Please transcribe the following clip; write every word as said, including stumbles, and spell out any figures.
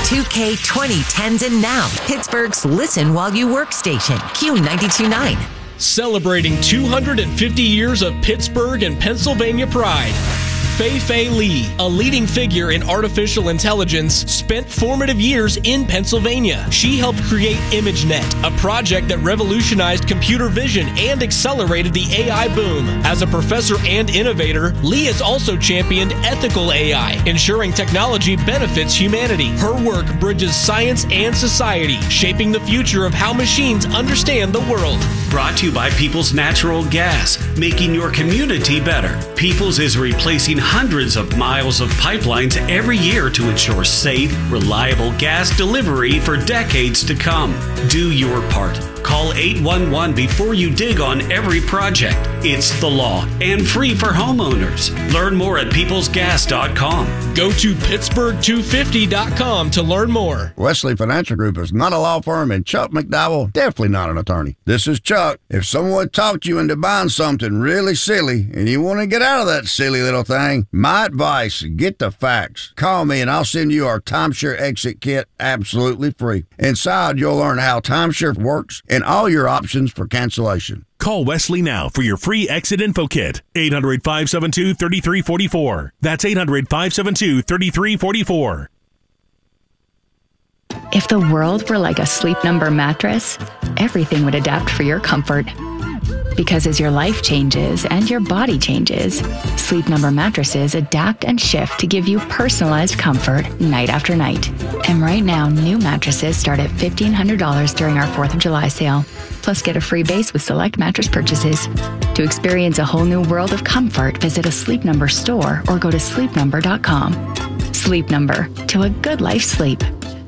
two K twenty tens and now, Pittsburgh's Listen While You Work station, Q ninety-two point nine. Celebrating two hundred fifty years of Pittsburgh and Pennsylvania pride. Fei Fei Li, a leading figure in artificial intelligence, spent formative years in Pennsylvania. She helped create ImageNet, a project that revolutionized computer vision and accelerated the A I boom. As a professor and innovator, Li has also championed ethical A I, ensuring technology benefits humanity. Her work bridges science and society, shaping the future of how machines understand the world. Brought to you by Peoples Natural Gas, making your community better. Peoples is replacing hundreds of miles of pipelines every year to ensure safe, reliable gas delivery for decades to come. Do your part. Call eight one one before you dig on every project. It's the law and free for homeowners. Learn more at peoples gas dot com. Go to pittsburgh two fifty dot com to learn more. Wesley Financial Group is not a law firm, and Chuck McDowell definitely not an attorney. This is Chuck. If someone talked you into buying something really silly and you want to get out of that silly little thing, my advice, get the facts. Call me and I'll send you our timeshare exit kit absolutely free. Inside, you'll learn how timeshare works and all your options for cancellation. Call Wesley now for your free exit info kit. eight hundred, five seven two, three three four four. That's eight hundred, five seven two, three three four four. If the world were like a Sleep Number mattress, everything would adapt for your comfort. Because as your life changes and your body changes, Sleep Number mattresses adapt and shift to give you personalized comfort night after night. And right now, new mattresses start at fifteen hundred dollars during our fourth of July sale. Plus, get a free base with select mattress purchases. To experience a whole new world of comfort, visit a Sleep Number store or go to sleep number dot com. Sleep Number, to a good life sleep.